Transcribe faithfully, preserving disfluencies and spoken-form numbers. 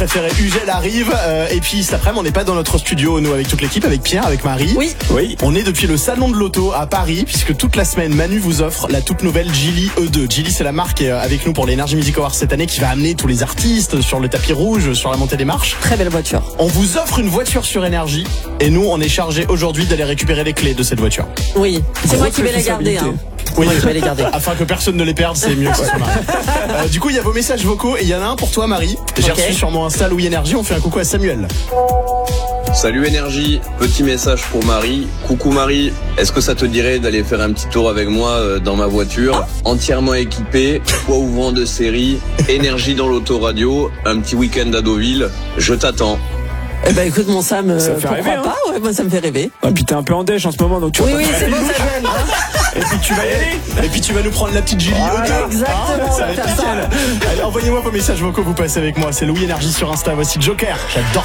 Préféré Ugel arrive euh, et puis cet après-midi on n'est pas dans notre studio nous avec toute l'équipe, avec Pierre, avec Marie. Oui. Oui. On est depuis le salon de l'auto à Paris puisque toute la semaine Manu vous offre la toute nouvelle Geely E deux. Geely c'est la marque euh, avec nous pour l'Energy Music Awards cette année qui va amener tous les artistes sur le tapis rouge, sur la montée des marches. Très belle voiture. On vous offre une voiture sur énergie et nous on est chargé aujourd'hui d'aller récupérer les clés de cette voiture. Oui. C'est moi Grosse qui vais les garder. Hein. Oui, moi, je vais les garder. Afin que personne ne les perde, c'est mieux que ce soit Marie. Euh, du coup, il y a vos messages vocaux et il y en a un pour toi, Marie. J'ai okay. reçu sur mon Insta Louis Énergie. On fait un coucou à Samuel. Salut Énergie, petit message pour Marie. Coucou Marie, est-ce que ça te dirait d'aller faire un petit tour avec moi dans ma voiture, entièrement équipée, toit ouvrant de série, énergie dans l'autoradio, un petit week-end à Deauville, je t'attends. Eh ben écoute mon Sam, ça euh, fait pourquoi rêver, pas hein. Ouais, moi ça me fait rêver. Ah, puis t'es un peu en dèche en ce moment, donc tu Oui vas oui pas c'est bon ça gêne. Et puis tu vas y aller. Et puis tu vas nous prendre la petite Geely. Voilà, exactement. Ah, ça va être nickel. Allez, envoyez-moi vos messages vocaux, vous passez avec moi. C'est Louis Énergie sur Insta. Voici Joker. J'adore.